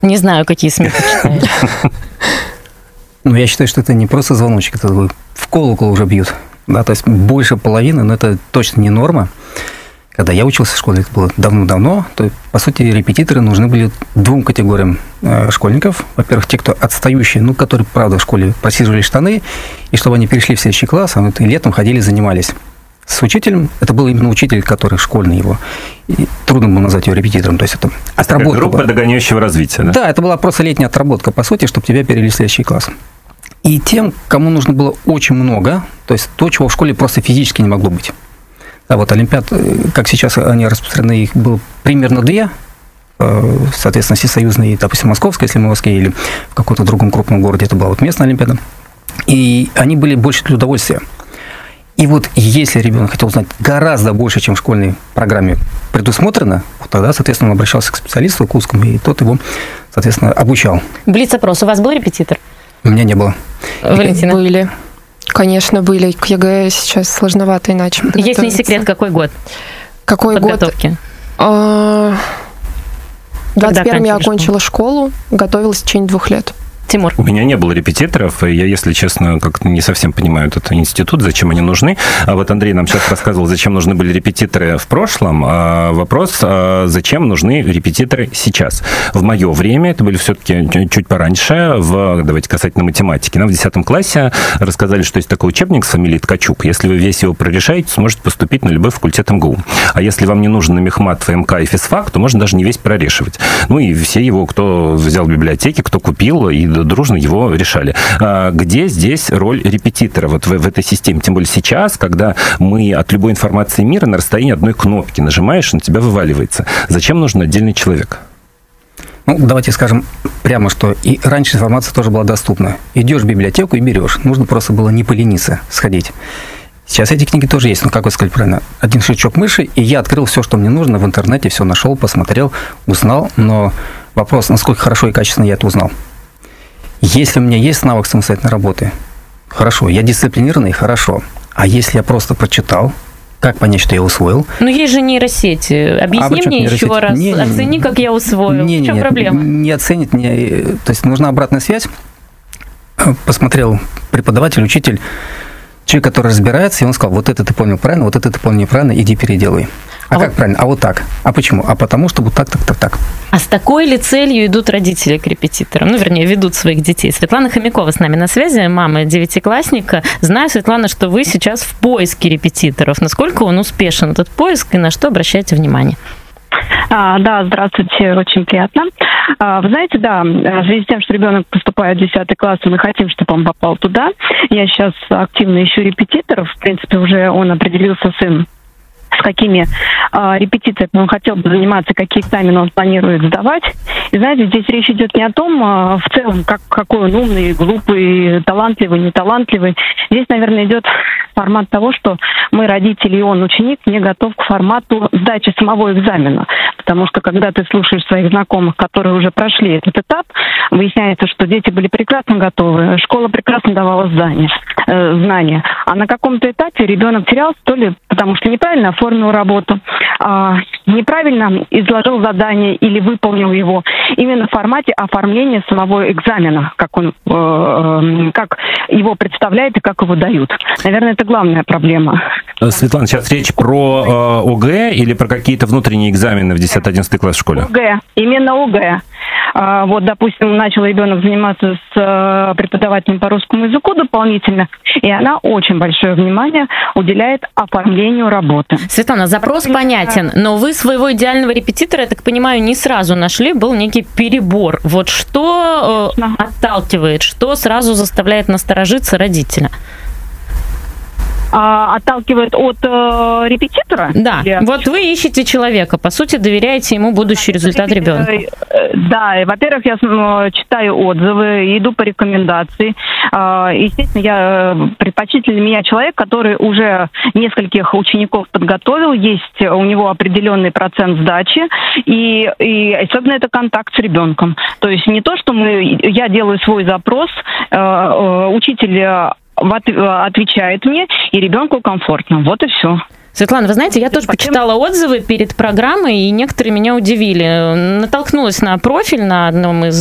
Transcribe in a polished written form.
Не знаю, какие СМИ ты читаешь. Ну, я считаю, что это не просто звоночек, это в колокол уже бьют. Да, то есть больше половины, но это точно не норма. Когда я учился в школе, это было давно-давно, то, по сути, репетиторы нужны были двум категориям школьников. Во-первых, те, кто отстающие, ну, которые, правда, в школе просиживали штаны, и чтобы они перешли в следующий класс, а вот и летом ходили, занимались. С учителем, это был именно учитель, который школьный его, и трудно было назвать его репетитором, то есть это отработка. Группа догоняющего развития, да? Да, это была просто летняя отработка, по сути, чтобы тебя перевели в следующий класс. И тем, кому нужно было очень много, то есть то, чего в школе просто физически не могло быть. Да, вот олимпиад, как сейчас они распространены, их было примерно 2, соответственно, всесоюзные, допустим, московская, если мы в Москве, или в каком-то другом крупном городе, это была вот местная олимпиада. И они были больше для удовольствия. И вот если ребенок хотел узнать гораздо больше, чем в школьной программе предусмотрено, вот тогда, соответственно, он обращался к специалисту, к узкому, и тот его, соответственно, обучал. Блиц-опрос. У вас был репетитор? У меня не было. Валентина? Были. Конечно, были. К ЕГЭ сейчас сложновато иначе. Если не секрет, какой год? Какой подготовки? В 21-м я окончила школу, готовилась в течение 2 лет. Тимур? У меня не было репетиторов, и я, если честно, как-то не совсем понимаю этот институт, зачем они нужны. А вот Андрей нам сейчас рассказывал, зачем нужны были репетиторы в прошлом. Вопрос, зачем нужны репетиторы сейчас? В мое время, это были все-таки чуть пораньше, давайте касательно математики. Нам в 10 классе рассказали, что есть такой учебник с фамилией Ткачук. Если вы весь его прорешаете, сможете поступить на любой факультет МГУ. А если вам не нужен на мехмат, ФМК и физфак, то можно даже не весь прорешивать. Ну и все его, кто взял в библиотеке, кто купил, и дружно его решали. Где здесь роль репетитора вот в этой системе? Тем более сейчас, когда мы от любой информации мира на расстоянии одной кнопки нажимаешь, на тебя вываливается. Зачем нужен отдельный человек? Ну, давайте скажем прямо, что и раньше информация тоже была доступна. Идешь в библиотеку и берешь. Нужно просто было не полениться, сходить. Сейчас эти книги тоже есть, но, как вы сказали правильно, один щелчок мыши, и я открыл все, что мне нужно в интернете, все нашел, посмотрел, узнал. Но вопрос, насколько хорошо и качественно я это узнал. Если у меня есть навык самостоятельной работы, хорошо, я дисциплинированный, хорошо. А если я просто прочитал, как понять, что я усвоил? Ну, есть же нейросети. Объясни мне еще раз. Оцени, как я усвоил. В чем проблема? Не оценит. То есть нужна обратная связь. Посмотрел преподаватель, учитель, человек, который разбирается, и он сказал, вот это ты понял правильно, вот это ты понял неправильно, иди переделай. А как правильно? А вот так. А почему? А потому, что вот так. А с такой ли целью идут родители к репетиторам? Ну, вернее, ведут своих детей. Светлана Хомякова с нами на связи, мама 9-классника. Знаю, Светлана, что вы сейчас в поиске репетиторов. Насколько он успешен, этот поиск, и на что обращаете внимание? Да, здравствуйте, очень приятно. Вы знаете, да, в связи с тем, что ребенок поступает в 10 класс, и мы хотим, чтобы он попал туда. Я сейчас активно ищу репетиторов. В принципе, уже он определился, сын, с какими репетициями он хотел бы заниматься, какие экзамены он планирует сдавать. И знаете, здесь речь идет не о том, в целом, какой он умный, глупый, талантливый, неталантливый. Здесь, наверное, идет формат того, что мы, родители, и он, ученик, не готов к формату сдачи самого экзамена. Потому что, когда ты слушаешь своих знакомых, которые уже прошли этот этап, выясняется, что дети были прекрасно готовы, школа прекрасно давала знания. А на каком-то этапе ребенок терялся, то ли потому что неправильно оформил работу, неправильно изложил задание или выполнил его именно в формате оформления самого экзамена, как его представляют и как его дают. Наверное, это главная проблема. Светлана, сейчас речь про ОГЭ или про какие-то внутренние экзамены в 10-11 класс в школе? ОГЭ, именно ОГЭ. Вот, допустим, начал ребенок заниматься с преподавателем по русскому языку дополнительно, и она очень большое внимание уделяет оформлению работы. Светлана, запрос понятен, но вы своего идеального репетитора, я так понимаю, не сразу нашли, был некий перебор. Вот что отталкивает, что сразу заставляет насторожиться родителя? Отталкивает от репетитора? Да, вот вы ищете человека, по сути, доверяете ему будущий результат ребенка. Да, во-первых, я читаю отзывы, иду по рекомендации. Естественно, я предпочтительный для меня человек, который уже нескольких учеников подготовил, есть у него определенный процент сдачи, и особенно это контакт с ребенком. То есть не то, что я делаю свой запрос, учитель отвечает мне, и ребенку комфортно. Вот и все. Светлана, вы знаете, я тоже почитала отзывы перед программой, и некоторые меня удивили. Натолкнулась на профиль на одном из